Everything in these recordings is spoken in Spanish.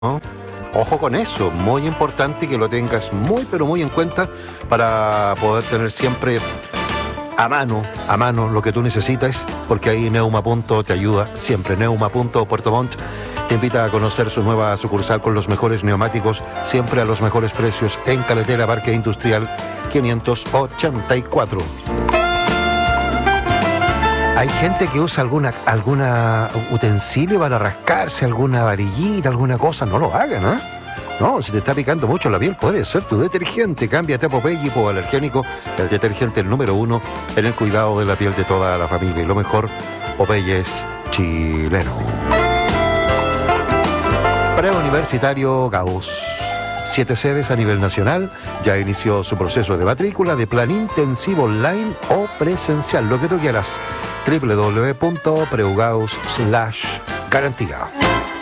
¿no? Ojo con eso, muy importante que lo tengas muy pero muy en cuenta para poder tener siempre a mano lo que tú necesitas, porque ahí Neuma Punto te ayuda siempre. Neuma Punto Puerto Montt te invita a conocer su nueva sucursal con los mejores neumáticos, siempre a los mejores precios en Carretera Parque Industrial 584. Hay gente que usa alguna utensilio para rascarse, alguna varillita, alguna cosa. No lo hagan, ¿eh? No, si te está picando mucho la piel, puede ser tu detergente. Cámbiate a Popeye Hipoalergénico, el detergente el número 1 en el cuidado de la piel de toda la familia. Y lo mejor, Popeye es chileno. Preuniversitario Gauss. 7 sedes a nivel nacional. Ya inició su proceso de matrícula de plan intensivo online o presencial, lo que tú quieras. www.preugaus.garantía.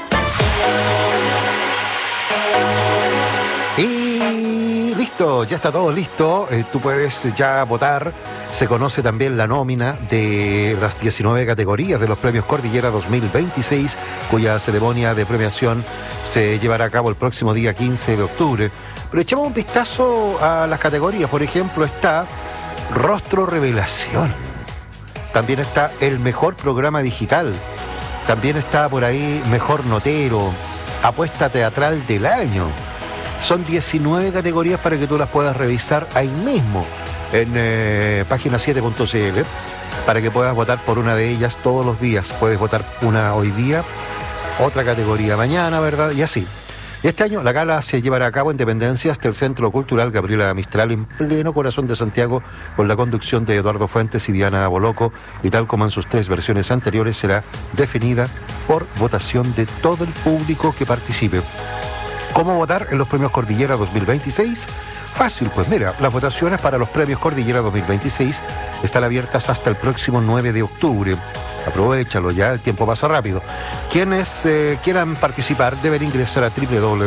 Y listo, ya está todo listo. Tú puedes ya votar. Se conoce también la nómina de las 19 categorías de los premios Cordillera 2026, cuya ceremonia de premiación se llevará a cabo el próximo día 15 de octubre. Pero echamos un vistazo a las categorías. Por ejemplo, está Rostro Revelación. También está el mejor programa digital. También está por ahí Mejor Notero, Apuesta Teatral del Año. Son 19 categorías para que tú las puedas revisar ahí mismo en página7.cl para que puedas votar por una de ellas todos los días. Puedes votar una hoy día, otra categoría mañana, ¿verdad? Y así. Y este año la gala se llevará a cabo en dependencias del Centro Cultural Gabriela Mistral, en pleno corazón de Santiago, con la conducción de Eduardo Fuentes y Diana Boloco, y tal como en sus 3 versiones anteriores, será definida por votación de todo el público que participe. ¿Cómo votar en los premios Cordillera 2026? Fácil, pues mira, las votaciones para los premios Cordillera 2026 están abiertas hasta el próximo 9 de octubre. Aprovechalo ya, el tiempo pasa rápido. Quienes quieran participar deben ingresar a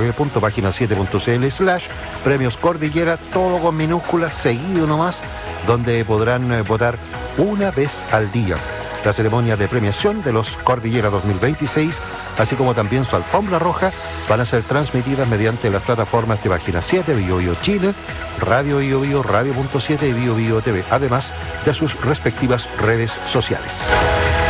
www.pagina7.cl/premios Cordillera, todo con minúsculas, seguido nomás, donde podrán votar una vez al día. La ceremonia de premiación de los Cordillera 2026, así como también su alfombra roja, van a ser transmitidas mediante las plataformas de Página 7, Bio Bio Chile, Radio Bio Bio, Radio.7 y Bio Bio TV, además de sus respectivas redes sociales.